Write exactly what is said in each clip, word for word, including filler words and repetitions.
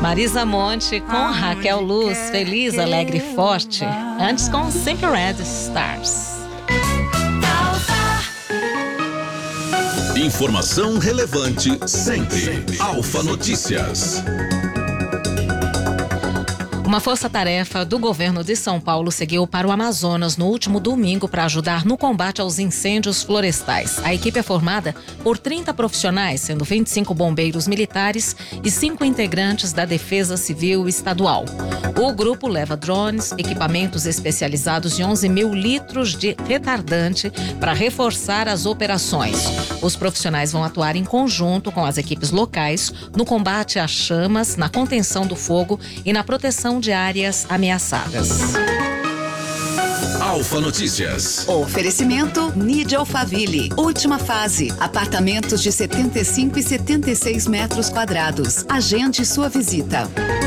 Marisa Monte com Raquel Luz, Feliz, Alegre e Forte. Antes com Simple Red Stars. Informação relevante sempre. Alfa Notícias. Uma força-tarefa do governo de São Paulo seguiu para o Amazonas no último domingo para ajudar no combate aos incêndios florestais. A equipe é formada por trinta profissionais, sendo vinte e cinco bombeiros militares e cinco integrantes da Defesa Civil Estadual. O grupo leva drones, equipamentos especializados e onze mil litros de retardante para reforçar as operações. Os profissionais vão atuar em conjunto com as equipes locais no combate às chamas, na contenção do fogo e na proteção de áreas ameaçadas. Alfa Notícias. Oferecimento Nid Alphaville. Última fase. Apartamentos de setenta e cinco e setenta e seis metros quadrados. Agende sua visita.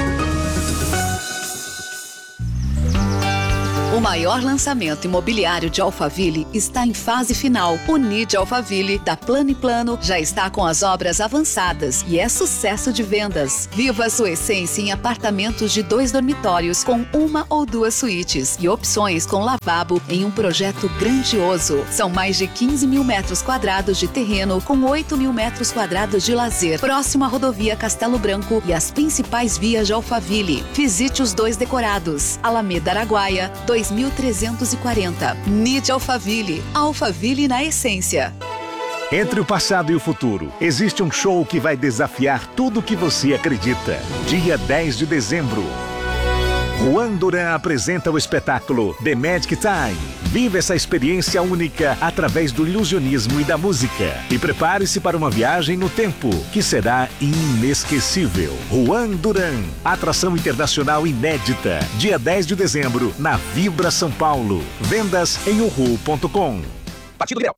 O maior lançamento imobiliário de Alphaville está em fase final. O Nid Alphaville, da Plano e Plano, já está com as obras avançadas e é sucesso de vendas. Viva a sua essência em apartamentos de dois dormitórios com uma ou duas suítes e opções com lavabo em um projeto grandioso. São mais de quinze mil metros quadrados de terreno com oito mil metros quadrados de lazer, próximo à rodovia Castelo Branco e as principais vias de Alphaville. Visite os dois decorados. Alameda Araguaia, dois mil trezentos e quarenta. Nid Alphaville. Alphaville na essência. Entre o passado e o futuro, existe um show que vai desafiar tudo o que você acredita. Dia dez de dezembro. Juan Duran apresenta o espetáculo The Magic Time. Viva essa experiência única através do ilusionismo e da música. E prepare-se para uma viagem no tempo, que será inesquecível. Juan Duran, atração internacional inédita. Dia dez de dezembro, na Vibra São Paulo. Vendas em uhu ponto com. Partido Liberal.